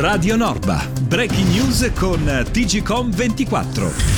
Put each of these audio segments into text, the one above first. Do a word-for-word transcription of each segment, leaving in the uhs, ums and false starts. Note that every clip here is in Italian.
Radio Norba, breaking news con T G Com ventiquattro.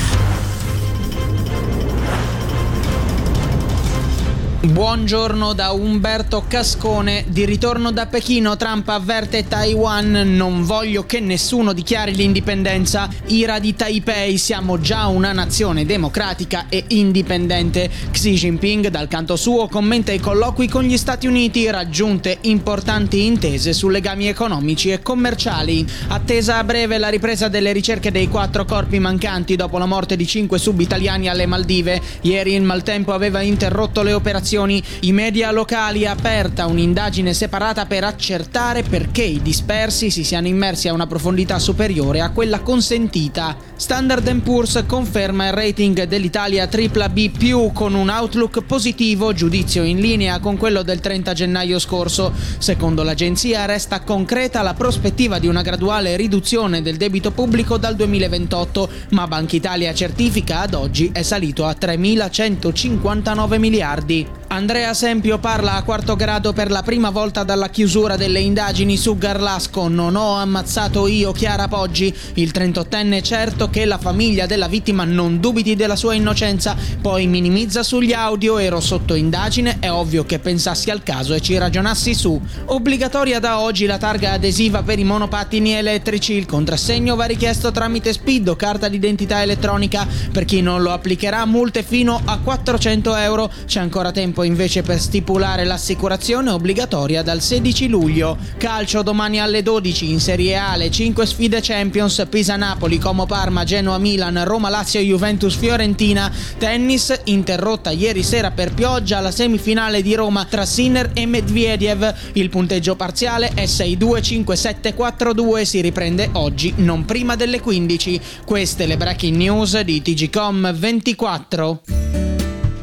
Buongiorno da Umberto Cascone. Di ritorno da Pechino, Trump avverte Taiwan: non voglio che nessuno dichiari l'indipendenza. Ira di Taipei: siamo già una nazione democratica e indipendente. Xi Jinping dal canto suo commenta i colloqui con gli Stati Uniti, raggiunte importanti intese su legami economici e commerciali. Attesa a breve la ripresa delle ricerche dei quattro corpi mancanti dopo la morte di cinque sub-italiani alle Maldive. Ieri il maltempo aveva interrotto le operazioni. I media locali: aperta un'indagine separata per accertare perché i dispersi si siano immersi a una profondità superiore a quella consentita. Standard and Poor's conferma il rating dell'Italia tripla B più con un outlook positivo, giudizio in linea con quello del trenta gennaio scorso. Secondo l'agenzia resta concreta la prospettiva di una graduale riduzione del debito pubblico dal duemilaventotto, ma Banca Italia certifica ad oggi è salito a tremilacentocinquantanove miliardi. Andrea Sempio parla a quarto grado per la prima volta dalla chiusura delle indagini su Garlasco. Non ho ammazzato io Chiara Poggi. Il trentottenne è certo che la famiglia della vittima non dubiti della sua innocenza, poi minimizza sugli audio: ero sotto indagine, è ovvio che pensassi al caso e ci ragionassi su. Obbligatoria da oggi la targa adesiva per i monopattini elettrici. Il contrassegno va richiesto tramite S P I D o carta d'identità elettronica. Per chi non lo applicherà, multe fino a quattrocento euro. C'è ancora tempo invece per stipulare l'assicurazione obbligatoria dal sedici luglio. Calcio domani alle dodici in Serie A, le cinque sfide Champions: Pisa-Napoli, Como-Parma, Genoa-Milan, Roma-Lazio, Juventus-Fiorentina. Tennis, interrotta ieri sera per pioggia la semifinale di Roma tra Sinner e Medvedev. Il punteggio parziale è sei due cinque sette quattro due, si riprende oggi non prima delle quindici. Queste le breaking news di T G Com ventiquattro.